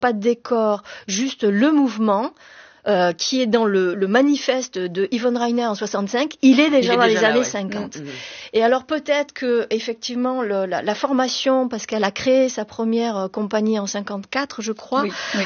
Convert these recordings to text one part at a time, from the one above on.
pas de décor, juste le mouvement, qui est dans le manifeste de Yvonne Rainer en 65, il est déjà dans les années 50. Et alors peut-être que effectivement la formation, parce qu'elle a créé sa première compagnie en 54, je crois,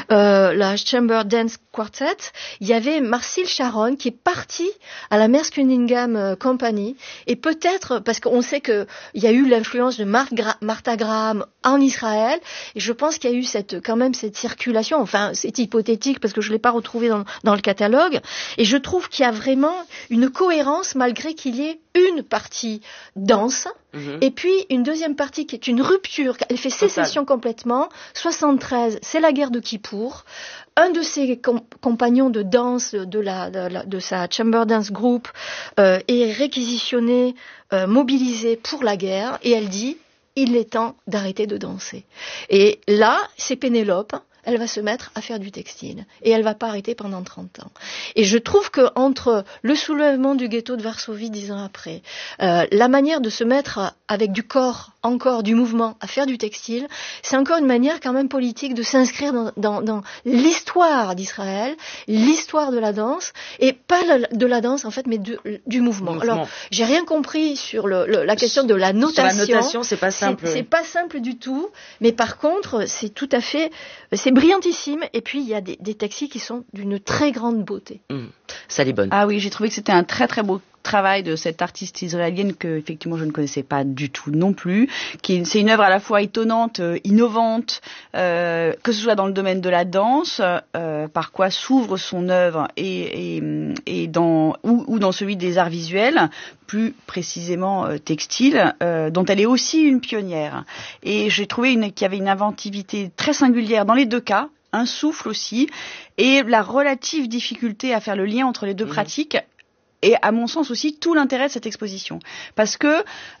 la Chamber Dance Quartet, il y avait Marcel Sharon qui est parti à la Merce Cunningham Company, et peut-être parce qu'on sait que il y a eu l'influence de Martha Graham en Israël, et je pense qu'il y a eu cette circulation. Enfin, c'est hypothétique parce que je l'ai pas retrouvé dans le catalogue, et je trouve qu'il y a vraiment une cohérence malgré qu'il y ait une partie danse et puis une deuxième partie qui est une rupture, elle fait sécession complètement. 73, c'est la guerre de Kippour. Un de ses compagnons de danse de sa Chamber Dance Group est réquisitionné, mobilisé pour la guerre, et elle dit il est temps d'arrêter de danser. Et là, c'est Pénélope. Elle va se mettre à faire du textile. Et elle va pas arrêter pendant 30 ans. Et je trouve que entre le soulèvement du ghetto de Varsovie 10 ans après, la manière de se mettre avec du corps, encore du mouvement, à faire du textile, c'est encore une manière quand même politique de s'inscrire dans l'histoire d'Israël, l'histoire de la danse, et pas de la danse en fait, mais du mouvement. Alors, j'ai rien compris sur la question de la notation. Sur la notation, c'est pas simple. C'est pas simple du tout, mais par contre, c'est tout à fait, c'est brillantissime, et puis il y a des textiles qui sont d'une très grande beauté. Ça les bonne. Ah oui, j'ai trouvé que c'était un très très beau travail de cette artiste israélienne que effectivement je ne connaissais pas du tout non plus. C'est une œuvre à la fois étonnante, innovante, que ce soit dans le domaine de la danse, par quoi s'ouvre son œuvre, et dans celui des arts visuels, plus précisément textile, dont elle est aussi une pionnière. Et j'ai trouvé qu'il y avait une inventivité très singulière dans les deux cas, un souffle aussi, et la relative difficulté à faire le lien entre les deux pratiques. Et à mon sens aussi tout l'intérêt de cette exposition, parce que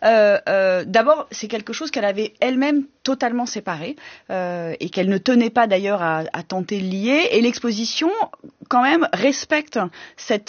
d'abord c'est quelque chose qu'elle avait elle-même totalement séparé, et qu'elle ne tenait pas d'ailleurs à tenter de lier, et l'exposition quand même respecte cette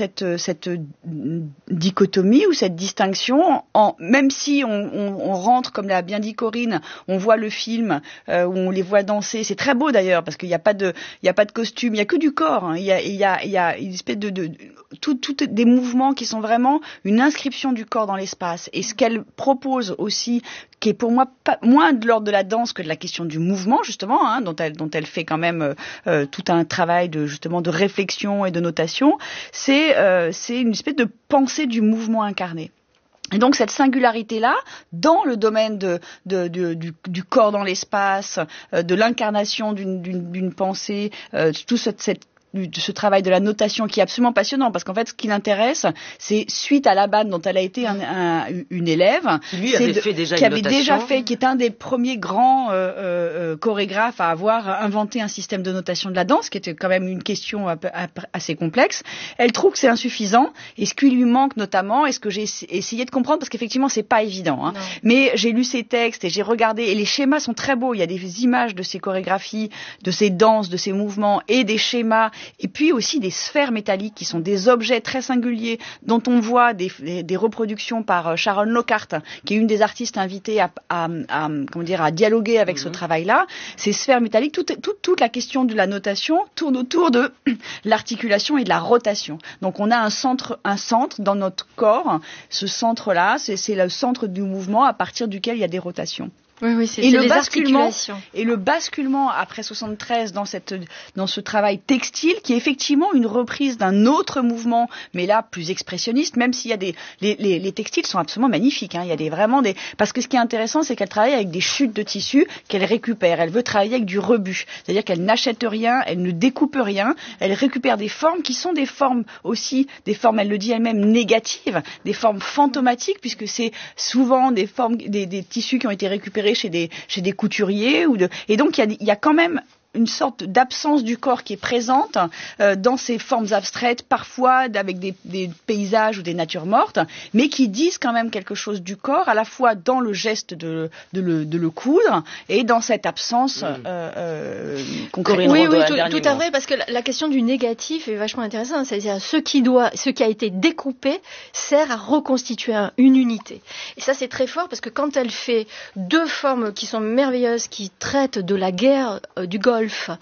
dichotomie ou cette distinction, même si on rentre, comme l'a bien dit Corinne, on voit le film où on les voit danser, c'est très beau d'ailleurs parce qu'il n'y a pas de costume, il y a que du corps, hein. Il y a une espèce de tout des mouvements qui sont vraiment une inscription du corps dans l'espace. Et ce qu'elle propose aussi, qui est pour moi moins de l'ordre de la danse que de la question du mouvement justement, hein, dont elle fait quand même tout un travail de réflexion et de notation, c'est une espèce de pensée du mouvement incarné. Et donc cette singularité-là, dans le domaine du corps dans l'espace, de l'incarnation d'une pensée, tout de ce travail de la notation qui est absolument passionnant, parce qu'en fait ce qui l'intéresse, c'est suite à Laban dont elle a été une élève, qui avait déjà fait, qui est un des premiers grands chorégraphes à avoir inventé un système de notation de la danse, qui était quand même une question assez complexe. Elle trouve que c'est insuffisant, et ce qui lui manque notamment, et ce que j'ai essayé de comprendre, parce qu'effectivement c'est pas évident, hein, mais j'ai lu ses textes et j'ai regardé, et les schémas sont très beaux, il y a des images de ces chorégraphies, de ces danses, de ces mouvements, et des schémas, et puis aussi des sphères métalliques qui sont des objets très singuliers dont on voit des reproductions par Sharon Lockhart, qui est une des artistes invitées à dialoguer avec ce travail-là. Ces sphères métalliques, toute la question de la notation tourne autour de l'articulation et de la rotation. Donc on a un centre dans notre corps. Ce centre-là, c'est le centre du mouvement à partir duquel il y a des rotations. Oui, c'est des articulations. Et le basculement après 73 dans ce travail textile, qui est effectivement une reprise d'un autre mouvement, mais là plus expressionniste, même s'il y a les textiles sont absolument magnifiques, hein. Il y a parce que ce qui est intéressant, c'est qu'elle travaille avec des chutes de tissu qu'elle récupère. Elle veut travailler avec du rebut, c'est-à-dire qu'elle n'achète rien, elle ne découpe rien, elle récupère des formes qui sont des formes aussi, des formes, elle le dit elle-même, négatives, des formes fantomatiques, puisque c'est souvent des formes, des tissus qui ont été récupérés chez des couturiers et donc il y a quand même une sorte d'absence du corps qui est présente dans ces formes abstraites, parfois avec des paysages ou des natures mortes, mais qui disent quand même quelque chose du corps, à la fois dans le geste de le coudre et dans cette absence qu'on crée. Oui, tout à fait, parce que la question du négatif est vachement intéressante, c'est-à-dire ce qui a été découpé sert à reconstituer une unité. Et ça c'est très fort, parce que quand elle fait deux formes qui sont merveilleuses, qui traitent de la guerre du Golfe, Wolf